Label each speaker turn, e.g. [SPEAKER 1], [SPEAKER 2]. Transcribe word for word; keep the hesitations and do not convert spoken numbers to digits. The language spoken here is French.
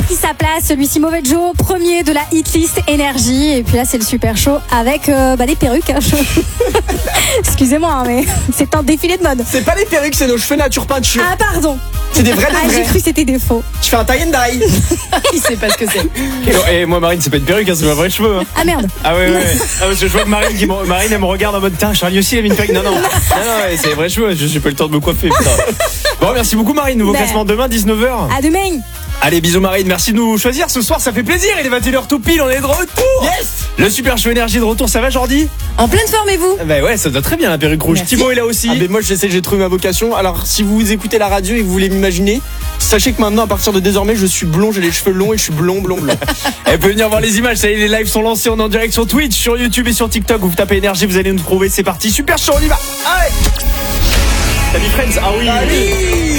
[SPEAKER 1] pris sa place, celui-ci Mauvais Joe, premier de la hitlist Énergie. Et puis là, c'est le super show avec euh, bah, des perruques. Hein. Excusez-moi, hein, mais c'est un défilé de mode.
[SPEAKER 2] C'est pas des perruques, c'est nos cheveux nature peinture.
[SPEAKER 1] Ah, pardon.
[SPEAKER 2] C'est des vrais de
[SPEAKER 1] Ah,
[SPEAKER 2] vrais.
[SPEAKER 1] j'ai cru que c'était des faux.
[SPEAKER 2] Je fais un tie and dye.
[SPEAKER 3] Il sait pas ce que c'est.
[SPEAKER 4] Et, non, et moi, Marine, c'est pas une perruque, hein, c'est mes vrais cheveux. Hein.
[SPEAKER 1] Ah merde.
[SPEAKER 4] Ah ouais, ouais, ouais. Ah, parce que je vois que Marine, qui me, Marine, elle me regarde en mode, tiens, Charlie aussi, il a mis une perruque. Non, non, non, non, ouais, c'est les vrais cheveux, je j'ai pas eu le temps de me coiffer. Putain. Bon, merci beaucoup, Marine. Nouveau
[SPEAKER 1] Ben.
[SPEAKER 4] classement demain, dix-neuf heures.
[SPEAKER 1] À demain.
[SPEAKER 4] Allez, bisous, Marine. Merci de nous choisir ce soir, ça fait plaisir. Il est vingt et une heures tout pile, on est de retour.
[SPEAKER 2] Yes.
[SPEAKER 4] Le super show Énergie de retour, ça va, Jordi?
[SPEAKER 3] En pleine forme, et vous?
[SPEAKER 4] Bah ouais, ça doit très bien, la perruque rouge.
[SPEAKER 3] Merci.
[SPEAKER 4] Thibaut est là aussi.
[SPEAKER 2] Ah, mais moi, je sais que j'ai trouvé ma vocation. Alors, si vous écoutez la radio et que vous voulez m'imaginer, sachez que maintenant, à partir de désormais, je suis blond, j'ai les cheveux longs et je suis blond, blond, blond.
[SPEAKER 4] Elle peut venir voir les images, ça y est, les lives sont lancés, on est en direct sur Twitch, sur YouTube et sur TikTok. Vous tapez Énergie, vous allez nous trouver, c'est parti. Super show, on y va. Allez. Salut Friends, ah oui.
[SPEAKER 2] Allez.